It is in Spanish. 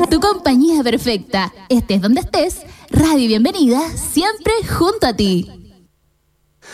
tu compañía perfecta. Estés donde estés, Radio Bienvenida, siempre junto a ti.